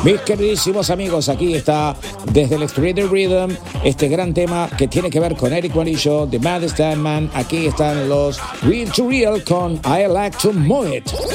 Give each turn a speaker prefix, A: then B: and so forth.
A: Mis queridísimos amigos, aquí está desde el Street Rhythm este gran tema que tiene que ver con Eric Morillo, The Maddest Man. Aquí están los Real to Real con I Like to Move It.